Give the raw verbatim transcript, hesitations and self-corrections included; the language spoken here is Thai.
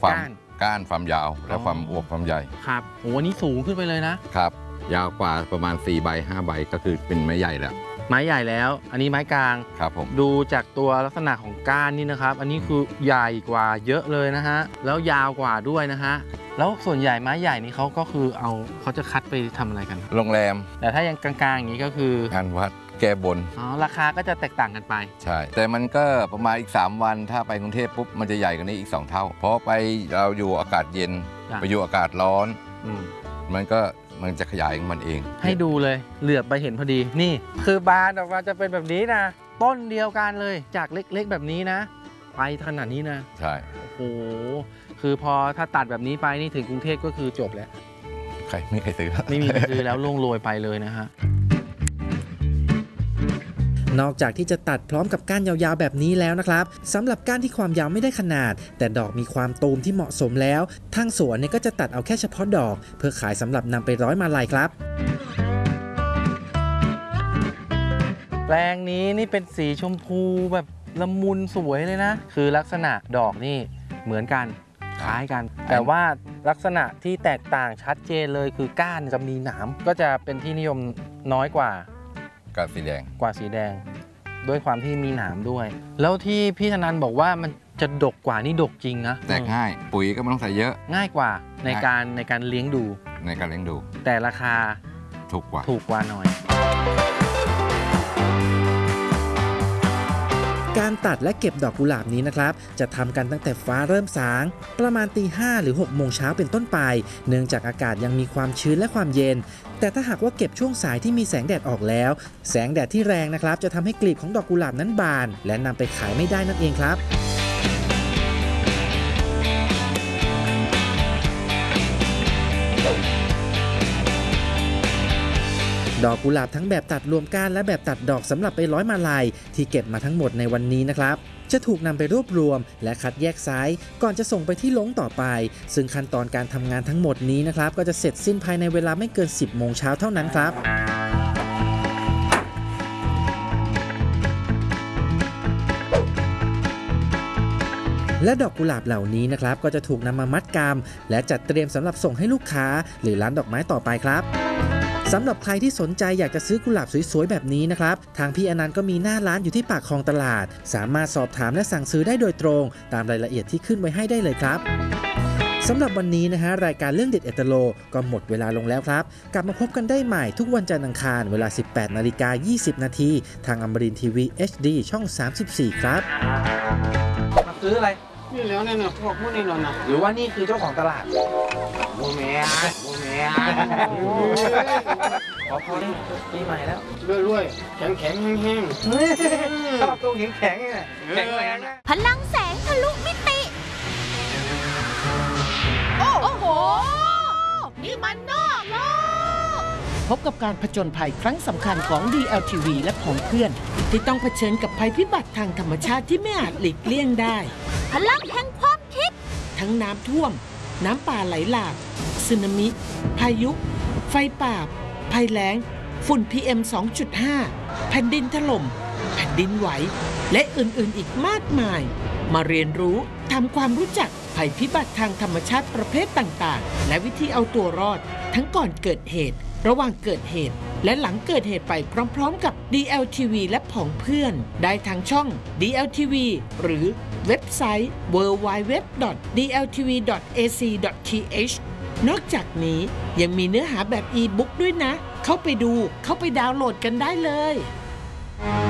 ความก้านความยาวและความอวบความใหญ่ครับโอ้นี่สูงขึ้นไปเลยนะครับยาวกว่าประมาณสี่ใบห้าใบก็คือเป็นไม้ใหญ่แล้วไม้ใหญ่แล้วอันนี้ไม้กลางครับผมดูจากตัวลักษณะของก้านนี่นะครับอันนี้คือใหญ่กว่าเยอะเลยนะฮะแล้วยาวกว่าด้วยนะฮะแล้วส่วนใหญ่ไม้ใหญ่นี่เขาก็คือเอาเขาจะคัดไปทำอะไรกันโรงแรมแต่ถ้ายังกลางๆอย่างนี้ก็คืองานวัดแก้บนอ๋อราคาก็จะแตกต่างกันไปใช่แต่มันก็ประมาณอีกสามวันถ้าไปกรุงเทพปุ๊บมันจะใหญ่กว่านี้อีกสองเท่าเพราะไปเราอยู่อากาศเย็นไปอยู่อากาศร้อนมันก็มันจะขยายของมันเองให้ดูเลยเหลือบไปเห็นพอดีนี่คือบานออกมาจะเป็นแบบนี้นะต้นเดียวกันเลยจากเล็กๆแบบนี้นะไปขนาดนี้นะใช่โอ้โหคือพอถ้าตัดแบบนี้ไปนี่ถึงกรุงเทพก็คือจบแล้วใครไม่ใครซื้อไม่มีใครซื้อแล้วล่วงโรยไปเลยนะฮะนอกจากที่จะตัดพร้อมกับก้านยาวๆแบบนี้แล้วนะครับสำหรับก้านที่ความยาวไม่ได้ขนาดแต่ดอกมีความตูมที่เหมาะสมแล้วทางสวนเนี่ยก็จะตัดเอาแค่เฉพาะดอกเพื่อขายสำหรับนำไปร้อยมาลัยครับแปลงนี้นี่เป็นสีชมพูแบบละมุนสวยเลยนะคือลักษณะดอกนี่เหมือนกันคล้ายกันแต่ว่าลักษณะที่แตกต่างชัดเจนเลยคือก้านจะมีหนามก็จะเป็นที่นิยมน้อยกว่ากับสีแดงกว่าสีแดงด้วยความที่มีหนามด้วยแล้วที่พี่ธนันบอกว่ามันจะดกกว่านี่ดกจริงนะแตกง่ายปุ๋ยก็ไม่ต้องใส่เยอะง่ายกว่าในการในการเลี้ยงดูในการเลี้ยงดูแต่ราคาถูกกว่าถูกกว่าหน่อยการตัดและเก็บดอกกุหลาบนี้นะครับจะทำกันตั้งแต่ฟ้าเริ่มสางประมาณตีห้าหรือหกโมงเช้าเป็นต้นไปเนื่องจากอากาศยังมีความชื้นและความเย็นแต่ถ้าหากว่าเก็บช่วงสายที่มีแสงแดดออกแล้วแสงแดดที่แรงนะครับจะทำให้กลีบของดอกกุหลาบนั้นบานและนำไปขายไม่ได้นั่นเองครับดอกกุหลาบทั้งแบบตัดรวมก้านและแบบตัดดอกสำหรับไปร้อยมาลัยที่เก็บมาทั้งหมดในวันนี้นะครับจะถูกนำไปรวบรวมและคัดแยกไซส์ก่อนจะส่งไปที่ลงต่อไปซึ่งขั้นตอนการทำงานทั้งหมดนี้นะครับก็จะเสร็จสิ้นภายในเวลาไม่เกินสิบโมงเช้าเท่านั้นครับและดอกกุหลาบเหล่านี้นะครับก็จะถูกนำมามัดกำและจัดเตรียมสำหรับส่งให้ลูกค้าหรือร้านดอกไม้ต่อไปครับสำหรับใครที่สนใจอยากจะซื้อกุหลาบสวยๆแบบนี้นะครับทางพี่อนันต์ก็มีหน้าร้านอยู่ที่ปากคลองตลาดสามารถสอบถามและสั่งซื้อได้โดยตรงตามรายละเอียดที่ขึ้นไว้ให้ได้เลยครับสำหรับวันนี้นะฮะรายการเรื่องเด็ดเอตโลก็หมดเวลาลงแล้วครับกลับมาพบกันได้ใหม่ทุกวันจันทร์อังคารเวลา สิบแปดนาฬิกายี่สิบนาทีทางอมรินทร์ทีวี เอช ดี ช่องสามสิบสี่ครับมาซื้ออะไรนี่แล้วเนี่ยพวกพวกนี้แล้วนะหรือว่านี่คือเจ้าของตลาดโมเมนโมเมนขอพอดีปีใหม่แล้วรวยๆแข็งแข็งแห้งๆชอบตัวแข็งแข็งเนี่ยแข็งแรงนะพลังแสงทะลุมิติโอ้โหนี่มันนอกโลกพบกับการผจญภัยครั้งสำคัญของ ดี แอล ที วี และของเพื่อนที่ต้องเผชิญกับภัยพิบัติทางธรรมชาติที่ไม่อาจหลีกเลี่ยงได้พลังแห่งความคิดทั้งน้ำท่วมน้ำป่าไหลหลากสึนามิพายุไฟป่าภัยแล้งฝุ่น พี เอ็ม สองจุดห้า แผ่นดินถล่มแผ่นดินไหวและอื่นๆอีกมากมายมาเรียนรู้ทำความรู้จักภัยพิบัติทางธรรมชาติประเภทต่างๆและวิธีเอาตัวรอดทั้งก่อนเกิดเหตุระหว่างเกิดเหตุและหลังเกิดเหตุไปพร้อมๆกับ ดี แอล ที วี และผองเพื่อนได้ทางช่อง ดี แอล ที วี หรือเว็บไซต์ ดับเบิลยู ดับเบิลยู ดับเบิลยู ดอท ดี แอล ที วี ดอท เอ ซี ดอท ที เอช นอกจากนี้ยังมีเนื้อหาแบบอีบุ๊กด้วยนะเข้าไปดูเข้าไปดาวน์โหลดกันได้เลย